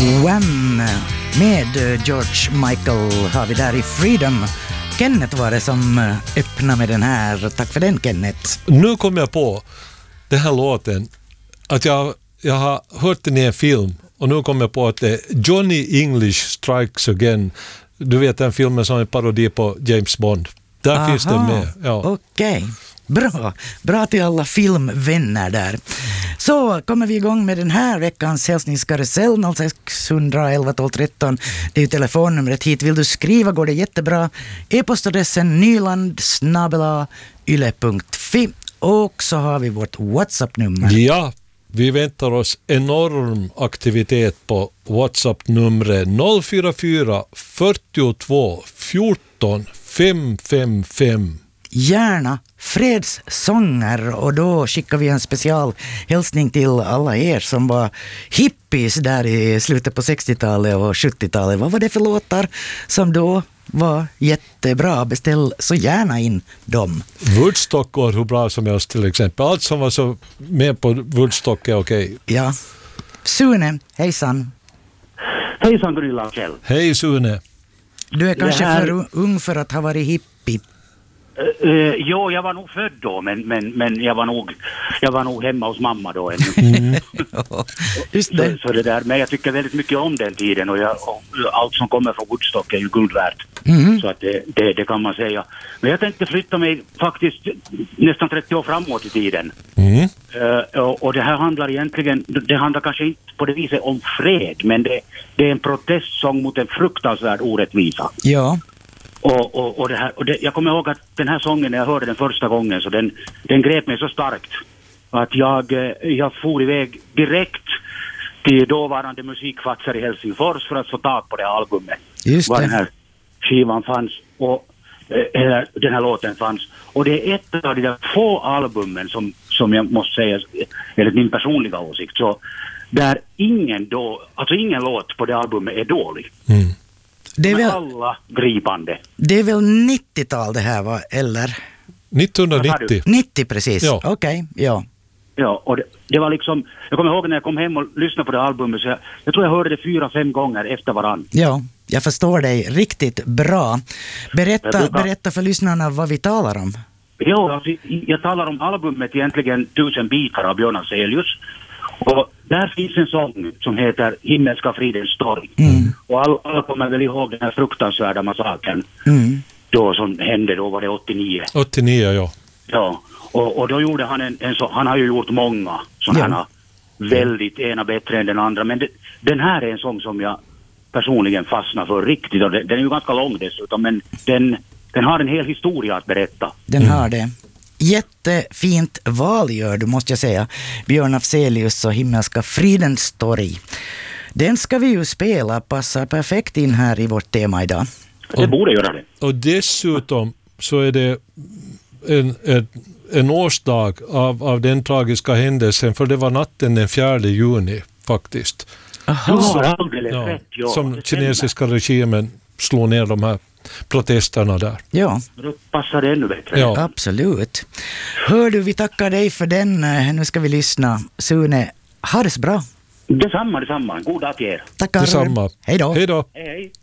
Wham! Med George Michael har vi där i Freedom. Kenneth var det som öppnade med den här. Tack för den, Kenneth. Nu kom jag på den här låten att jag har hört den i en film och nu kom jag på att det är Johnny English Strikes Again. Du vet den filmen som är en parodi på James Bond. Där finns den med. Ja. Okej. Bra till alla filmvänner där. Så kommer vi igång med den här veckans hälsningskarusell 0611 12 13. Det är ju telefonnumret hit. Vill du skriva går det jättebra. E-postadressen nyland@yle.fi. Och så har vi vårt WhatsApp-nummer. Ja, vi väntar oss enorm aktivitet på WhatsApp-numret 044 42 14 555. Gärna fredssånger, och då skickar vi en special hälsning till alla er som var hippies där i slutet på 60-talet och 70-talet. Vad var det för låtar som då var jättebra? Beställ så gärna in dem. Woodstock går hur bra som helst till exempel. Allt som var så med på Woodstock är okej. Ja. Sune, hejsan. Hejsan Gunilla och Kjell. Hej Sune. Du är kanske för ung för att ha varit hippie. Jo, jag var nog född då, men jag var nog hemma hos mamma då ännu. Just det. Så det där, men jag tycker väldigt mycket om den tiden och allt som kommer från Woodstock är ju guld värt. Så att det kan man säga. Men jag tänkte flytta mig faktiskt nästan 30 år framåt i tiden. Och det här handlar egentligen, det handlar kanske inte på det viset om fred, men det är en protestsång mot en fruktansvärd orättvisa. Ja. Och jag kommer ihåg att den här sången, när jag hörde den första gången, så den grep mig så starkt att jag for iväg direkt till dåvarande musikfaxar i Helsingfors för att få tag på det albumet. Just var det. den här skivan fanns och den här låten fanns. Och det är ett av de där få albumen som jag måste säga, enligt min personliga åsikt, så där ingen låt på det albumet är dålig. Det är väl, alla gripande. det är väl 90-tal det här, va? Eller? 1990. 90 precis. Ja. Okej, ja. Ja, och det var liksom, jag kommer ihåg när jag kom hem och lyssnade på det albumet, så jag tror jag hörde det 4-5 gånger efter varann. Ja, jag förstår dig riktigt bra. Berätta för lyssnarna vad vi talar om. Ja, alltså, jag talar om albumet egentligen 1000 bitar av Björn Afzelius. Och där finns en sång som heter Himmelska fridens story. Och alla kommer väl ihåg den här fruktansvärda massakern. Då som hände, då var det 89. 89, ja. Ja, och då gjorde han en så, han har ju gjort många sådana väldigt ena bättre än den andra. Men den här är en sång som jag personligen fastnar för riktigt. Och den är ju ganska lång dessutom, men den har en hel historia att berätta. Den har det. Jättefint val gör du, måste jag säga. Björn Afzelius och Himmelska fridens story. Den ska vi ju spela, passar perfekt in här i vårt tema idag. Det borde göra det. Och dessutom så är det en årsdag av den tragiska händelsen, för det var natten den 4 juni faktiskt. Ja, alldeles rätt. Ja, som kinesiska regimen slår ner de här protesterna där. Ja. Då passar det ännu bättre. Ja. Absolut. Hör du, vi tackar dig för den. Nu ska vi lyssna. Sune, ha det så bra. Detsamma. God dag till er. Tackar. Detsamma. Hej då. Hej då. Hej.